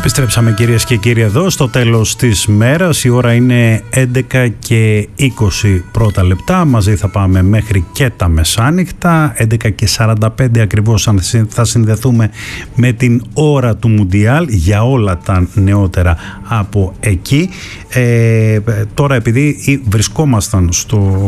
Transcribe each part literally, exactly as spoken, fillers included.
Επιστρέψαμε κυρίες και κύριοι εδώ στο τέλος της μέρας. Η ώρα είναι έντεκα και είκοσι πρώτα λεπτά. Μαζί θα πάμε μέχρι και τα μεσάνυχτα. έντεκα και σαράντα πέντε ακριβώς θα συνδεθούμε με την ώρα του Μουντιάλ για όλα τα νεότερα από εκεί. Ε, τώρα επειδή βρισκόμασταν στο,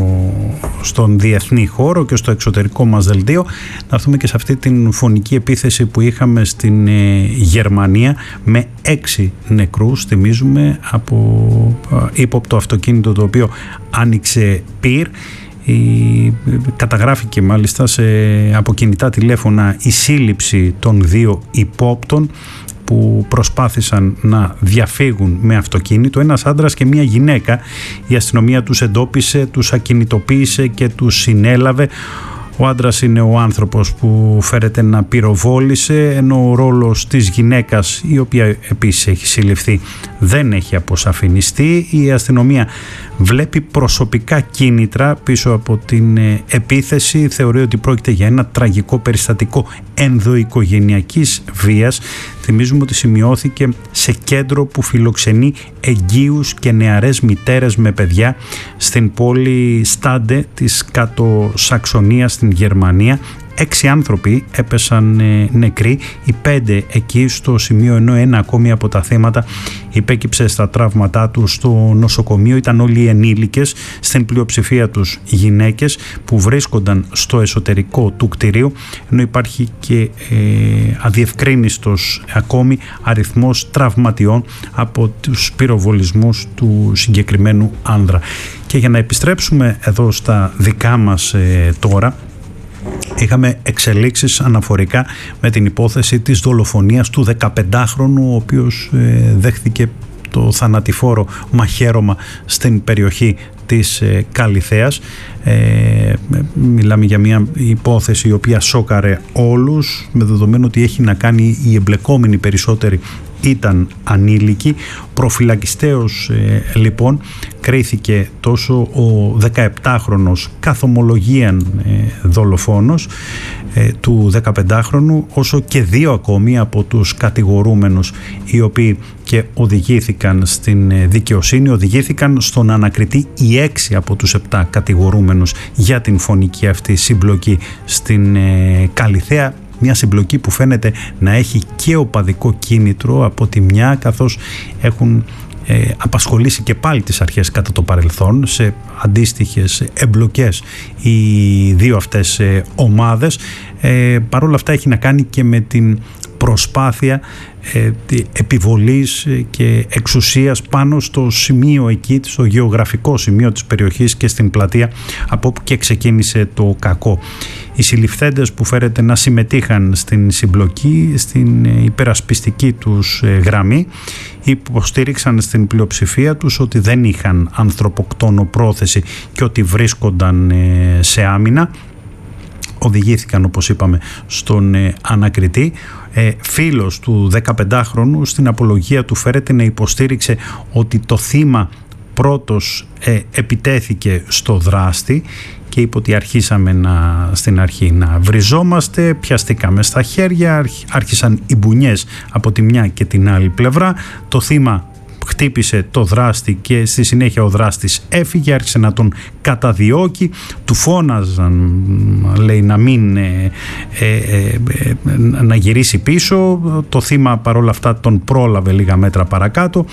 στον διεθνή χώρο και στο εξωτερικό μας δελτίο, να έρθουμε και σε αυτή την φωνική επίθεση που είχαμε στην ε, Γερμανία με έξι νεκρούς, θυμίζουμε, από ύποπτο αυτοκίνητο το οποίο άνοιξε πυρ. Η, καταγράφηκε μάλιστα σε, από κινητά τηλέφωνα η σύλληψη των δύο υπόπτων που προσπάθησαν να διαφύγουν με αυτοκίνητο, ένας άντρας και μια γυναίκα. Η αστυνομία τους εντόπισε, τους ακινητοποίησε και τους συνέλαβε. Ο άντρας είναι ο άνθρωπος που φέρεται να πυροβόλησε, ενώ ο ρόλος της γυναίκας, η οποία επίσης έχει συλληφθεί, δεν έχει αποσαφινιστεί. Η αστυνομία βλέπει προσωπικά κίνητρα πίσω από την επίθεση. Θεωρεί ότι πρόκειται για ένα τραγικό περιστατικό ενδοοικογενειακής βίας. Θυμίζουμε ότι σημειώθηκε σε κέντρο που φιλοξενεί εγγύους και νεαρές μητέρες με παιδιά στην πόλη Στάντε της Κάτω Σαξονίας στην Γερμανία. Έξι άνθρωποι έπεσαν ε, νεκροί, οι πέντε εκεί στο σημείο, ενώ ένα ακόμη από τα θύματα υπέκυψε στα τραύματά του στο νοσοκομείο. Ήταν όλοι ενήλικες, στην πλειοψηφία τους γυναίκες που βρίσκονταν στο εσωτερικό του κτηρίου, ενώ υπάρχει και ε, αδιευκρίνιστος ακόμη αριθμός τραυματιών από τους πυροβολισμούς του συγκεκριμένου άνδρα. Και για να επιστρέψουμε εδώ στα δικά μας ε, τώρα, είχαμε εξελίξεις αναφορικά με την υπόθεση της δολοφονίας του δεκαπεντάχρονου, ο οποίος ε, δέχθηκε το θανατηφόρο μαχαίρωμα στην περιοχή της ε, Καλιθέας. Ε, μιλάμε για μια υπόθεση η οποία σόκαρε όλους, με δεδομένο ότι έχει να κάνει, οι εμπλεκόμενοι περισσότεροι ήταν ανήλικοι. Προφυλακιστέως ε, λοιπόν κρίθηκε τόσο ο δεκαεπτάχρονος καθ' ομολογίαν ε, δολοφόνος ε, του δεκαπεντάχρονου, όσο και δύο ακόμη από τους κατηγορούμενους, οι οποίοι και οδηγήθηκαν στην ε, δικαιοσύνη. Οδηγήθηκαν στον ανακριτή οι έξι από τους επτά κατηγορούμενους για την φωνική αυτή συμπλοκή στην ε, Καλιθέα. Μια συμπλοκή που φαίνεται να έχει και οπαδικό κίνητρο από τη μια, καθώς έχουν ε, απασχολήσει και πάλι τις αρχές κατά το παρελθόν σε αντίστοιχες εμπλοκές οι δύο αυτές ε, ομάδες. Ε, Παρ' όλα αυτά έχει να κάνει και με την προσπάθεια ε, επιβολής και εξουσίας πάνω στο σημείο εκεί, στο γεωγραφικό σημείο της περιοχής και στην πλατεία από όπου και ξεκίνησε το κακό. Οι συλληφθέντες που φέρεται να συμμετείχαν στην συμπλοκή, στην υπερασπιστική τους γραμμή, υποστήριξαν στην πλειοψηφία τους ότι δεν είχαν ανθρωποκτόνο πρόθεση και ότι βρίσκονταν σε άμυνα. Οδηγήθηκαν, όπως είπαμε, στον ε, ανακριτή. Ε, φίλος του δεκαπεντάχρονου στην απολογία του φέρεται να υποστήριξε ότι το θύμα πρώτος ε, επιτέθηκε στο δράστη και είπε ότι αρχίσαμε να, στην αρχή να βριζόμαστε, πιαστήκαμε στα χέρια, άρχισαν οι μπουνιές από τη μια και την άλλη πλευρά. Το θύμα χτύπησε το δράστη και στη συνέχεια ο δράστης έφυγε, άρχισε να τον καταδιώκει, του φώναζαν, λέει, να μην ε, ε, ε, ε, να γυρίσει πίσω. Το θύμα παρόλα αυτά τον πρόλαβε λίγα μέτρα παρακάτω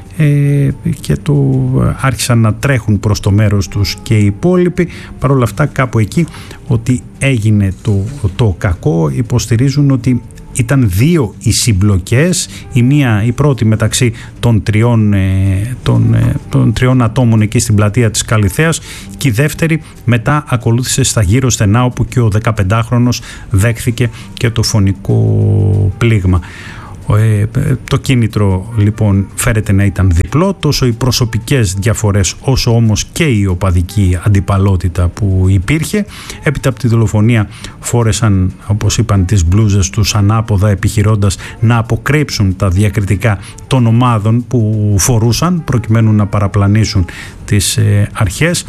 ε, και το άρχισαν να τρέχουν προς το μέρος τους και οι υπόλοιποι. Παρόλα αυτά κάπου εκεί ότι έγινε το, το κακό. Υποστηρίζουν ότι ήταν δύο οι συμπλοκές, η μία, η πρώτη μεταξύ των τριών, των, των τριών ατόμων εκεί στην πλατεία της Καλιθέας, και η δεύτερη μετά ακολούθησε στα γύρω στενά, όπου και ο δεκαπεντάχρονος δέχθηκε και το φωνικό πλήγμα. Ε, το κίνητρο λοιπόν φέρεται να ήταν διπλό, τόσο οι προσωπικές διαφορές όσο όμως και η οπαδική αντιπαλότητα που υπήρχε. Έπειτα από τη δολοφονία φόρεσαν, όπως είπαν, τις μπλούζες τους ανάποδα, επιχειρώντας να αποκρύψουν τα διακριτικά των ομάδων που φορούσαν προκειμένου να παραπλανήσουν τις ε, αρχές.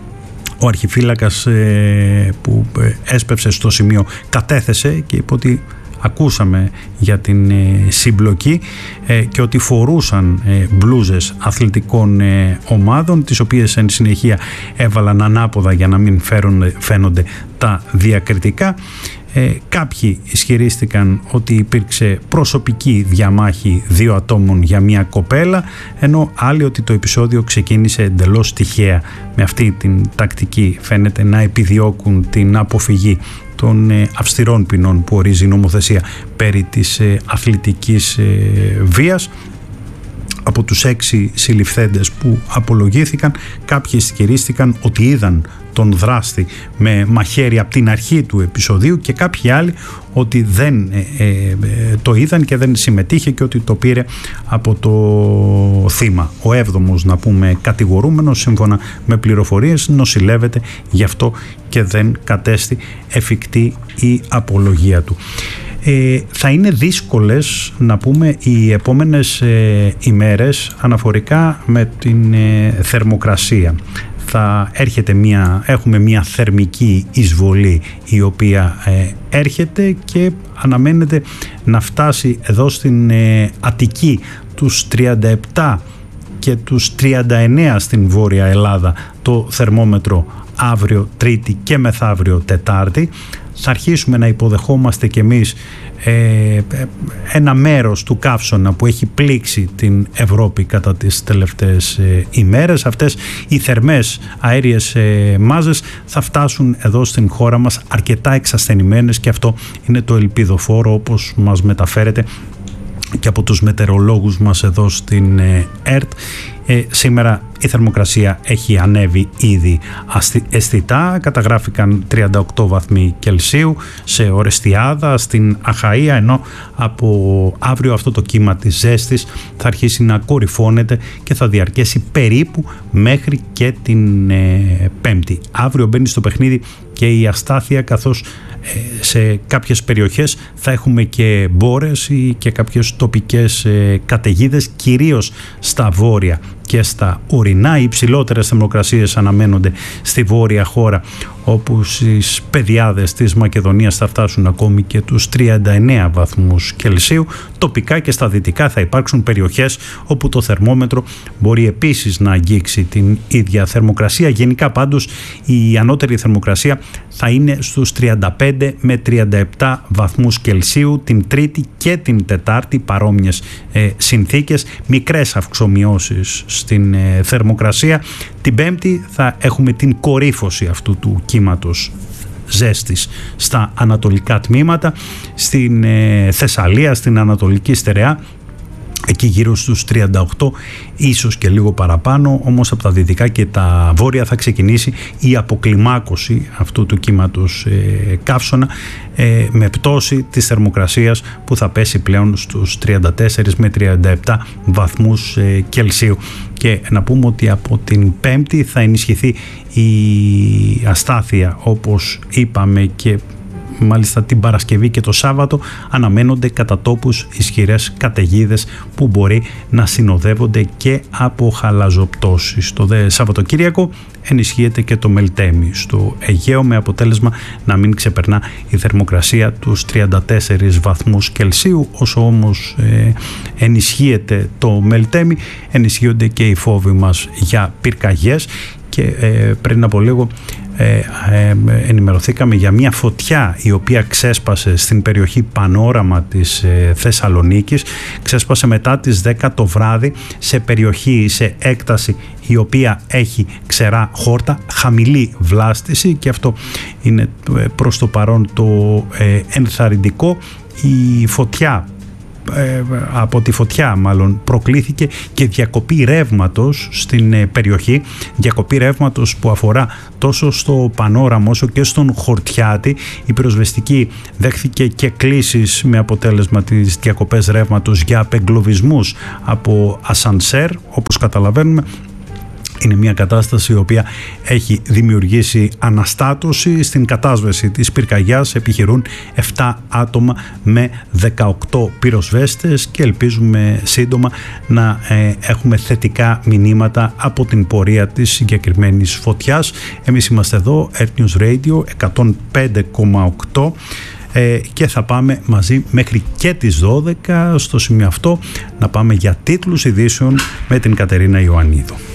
Ο αρχιφύλακας ε, που έσπευσε στο σημείο κατέθεσε και είπε ότι ακούσαμε για την συμπλοκή και ότι φορούσαν μπλούζες αθλητικών ομάδων, τις οποίες εν συνεχεία έβαλαν ανάποδα για να μην φαίνονται τα διακριτικά. Ε, κάποιοι ισχυρίστηκαν ότι υπήρξε προσωπική διαμάχη δύο ατόμων για μια κοπέλα, ενώ άλλοι ότι το επεισόδιο ξεκίνησε εντελώς τυχαία. Με αυτή την τακτική φαίνεται να επιδιώκουν την αποφυγή των ε, αυστηρών ποινών που ορίζει η νομοθεσία περί της ε, αθλητικής ε, βίας. Από τους έξι συλληφθέντες που απολογήθηκαν, κάποιοι ισχυρίστηκαν ότι είδαν τον δράστη με μαχαίρι από την αρχή του επεισοδίου και κάποιοι άλλοι ότι δεν ε, ε, το είδαν και δεν συμμετείχε και ότι το πήρε από το θύμα. Ο έβδομος, να πούμε, κατηγορούμενος, σύμφωνα με πληροφορίες, νοσηλεύεται, γι' αυτό και δεν κατέστη εφικτή η απολογία του. Ε, θα είναι δύσκολες, να πούμε, οι επόμενες ε, ημέρες αναφορικά με την ε, θερμοκρασία. Θα έρχεται μια, έχουμε μια θερμική εισβολή η οποία ε, έρχεται και αναμένεται να φτάσει εδώ στην ε, Αττική τους τριάντα επτά και τους τριάντα εννέα στην Βόρεια Ελλάδα το θερμόμετρο αύριο Τρίτη και μεθαύριο Τετάρτη. Θα αρχίσουμε να υποδεχόμαστε κι εμείς ε, ένα μέρος του καύσωνα που έχει πλήξει την Ευρώπη κατά τις τελευταίες ε, ημέρες. Αυτές οι θερμές αέριες ε, μάζες θα φτάσουν εδώ στην χώρα μας αρκετά εξασθενημένες και αυτό είναι το ελπιδοφόρο, όπως μας μεταφέρεται και από τους μετεωρολόγους μας εδώ στην ε, ΕΡΤ. Ε, σήμερα η θερμοκρασία έχει ανέβει ήδη αισθητά. Καταγράφηκαν τριάντα οκτώ βαθμοί Κελσίου σε Ορεστιάδα, στην Αχαΐα, ενώ από αύριο αυτό το κύμα της ζέστης θα αρχίσει να κορυφώνεται και θα διαρκέσει περίπου μέχρι και την ε, Πέμπτη. Αύριο μπαίνει στο παιχνίδι και η αστάθεια, καθώς ε, σε κάποιες περιοχές θα έχουμε και μπόρες ή και κάποιες τοπικές ε, καταιγίδες, κυρίως στα βόρεια και στα ορεινά. Οι υψηλότερες θερμοκρασίες αναμένονται στη βόρεια χώρα, όπου στις πεδιάδες της Μακεδονίας θα φτάσουν ακόμη και τους τριάντα εννέα βαθμούς Κελσίου. Τοπικά και στα δυτικά θα υπάρξουν περιοχές όπου το θερμόμετρο μπορεί επίσης να αγγίξει την ίδια θερμοκρασία. Γενικά πάντως η ανώτερη θερμοκρασία θα είναι στους τριάντα πέντε με τριάντα επτά βαθμούς Κελσίου την Τρίτη και την Τετάρτη, παρόμοιες ε, συνθήκες, μικρές αυξομοιώσεις στην ε, θερμοκρασία. Την Πέμπτη θα έχουμε την κορύφωση αυτού του κύματος ζέστης στα ανατολικά τμήματα, στην ε, Θεσσαλία, στην Ανατολική Στερεά, εκεί γύρω στους τριάντα οκτώ, ίσως και λίγο παραπάνω, όμως από τα δυτικά και τα βόρεια θα ξεκινήσει η αποκλιμάκωση αυτού του κύματος ε, καύσωνα ε, με πτώση της θερμοκρασίας που θα πέσει πλέον στους τριάντα τέσσερα με τριάντα επτά βαθμούς ε, Κελσίου. Και να πούμε ότι από την Πέμπτη θα ενισχυθεί η αστάθεια, όπως είπαμε, και μάλιστα την Παρασκευή και το Σάββατο αναμένονται κατά τόπους ισχυρές καταιγίδες που μπορεί να συνοδεύονται και από χαλαζοπτώσεις. Το δε Σαββατοκύριακο ενισχύεται και το Μελτέμι στο Αιγαίο, με αποτέλεσμα να μην ξεπερνά η θερμοκρασία τους τριάντα τέσσερις βαθμούς Κελσίου. Όσο όμως ε, ενισχύεται το Μελτέμι, ενισχύονται και οι φόβοι μας για πυρκαγιές και ε, πριν από λίγο Ε, ε, ενημερωθήκαμε για μια φωτιά η οποία ξέσπασε στην περιοχή Πανόραμα της ε, Θεσσαλονίκης. Ξέσπασε μετά τις δέκα το βράδυ σε περιοχή, σε έκταση η οποία έχει ξερά χόρτα, χαμηλή βλάστηση, και αυτό είναι ε, προς το παρόν το ε, ενθαρρυντικό. Η φωτιά από τη φωτιά μάλλον προκλήθηκε και διακοπή ρεύματος στην περιοχή, διακοπή ρεύματος που αφορά τόσο στο Πανόραμο όσο και στον Χορτιάτη. Η πυροσβεστική δέχθηκε και κλήσεις με αποτέλεσμα τις διακοπές ρεύματος για απεγκλωβισμούς από ασανσέρ. Όπως καταλαβαίνουμε, είναι μια κατάσταση η οποία έχει δημιουργήσει αναστάτωση. Στην κατάσβεση της πυρκαγιάς επιχειρούν επτά άτομα με δεκαοκτώ πυροσβέστες και ελπίζουμε σύντομα να ε, έχουμε θετικά μηνύματα από την πορεία της συγκεκριμένης φωτιάς. Εμείς είμαστε εδώ, Earth News Radio εκατόν πέντε κόμμα οκτώ. ε, και θα πάμε μαζί μέχρι και τις δώδεκα. Στο σημείο αυτό να πάμε για τίτλους ειδήσεων με την Κατερίνα Ιωαννίδου.